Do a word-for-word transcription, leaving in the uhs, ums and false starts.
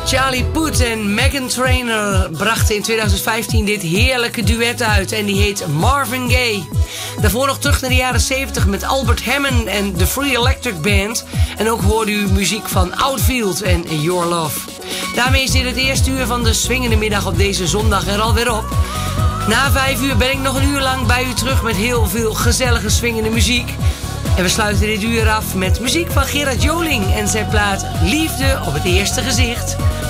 Charlie Puth en Meghan Trainor brachten in twintig vijftien dit heerlijke duet uit en die heet Marvin Gaye. Daarvoor nog terug naar de jaren zeventig met Albert Hammond en The Free Electric Band. En ook hoorde u muziek van Outfield en Your Love. Daarmee is dit het eerste uur van de swingende middag op deze zondag er alweer op. Na vijf uur ben ik nog een uur lang bij u terug met heel veel gezellige swingende muziek. En we sluiten dit uur af met muziek van Gerard Joling en zijn plaat Liefde op het eerste gezicht.